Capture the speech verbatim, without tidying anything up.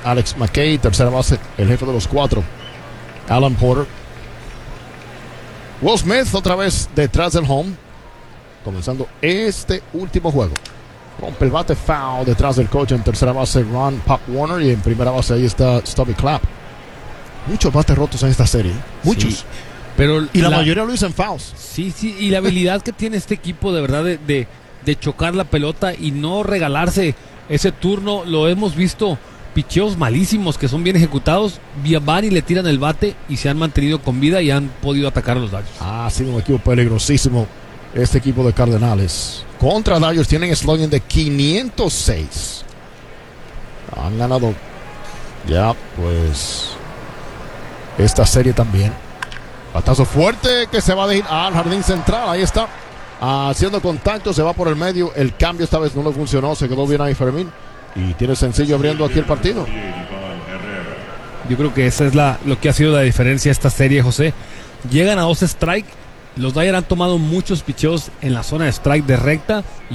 Alex McKay. Tercera base, el jefe de los cuatro, Alan Porter. Will Smith otra vez detrás del home, comenzando este último juego. Rompe el bate, foul detrás del coach. En tercera base Ron Pop Warner, y en primera base ahí está Stubby Clapp. Muchos bates rotos en esta serie, muchos. Sí, pero y la, la mayoría lo dicen fouls. Sí, sí, y la habilidad que tiene este equipo de verdad de, de, de chocar la pelota y no regalarse ese turno. Lo hemos visto, picheos malísimos que son bien ejecutados, van y le tiran el bate y se han mantenido con vida y han podido atacar a los Dodgers. Ah, ha sido un equipo peligrosísimo este equipo de Cardenales. Contra Dodgers tienen slogan de quinientos seis. Han ganado ya pues esta serie también. Batazo fuerte que se va a ir al jardín central. Ahí está, haciendo contacto, se va por el medio. El cambio esta vez no le funcionó, se quedó bien ahí Fermín. Y tiene sencillo abriendo aquí el partido. Yo creo que esa es la, lo que ha sido la diferencia esta serie, José. Llegan a dos strike. Los Dodgers han tomado muchos picheos en la zona de strike de recta.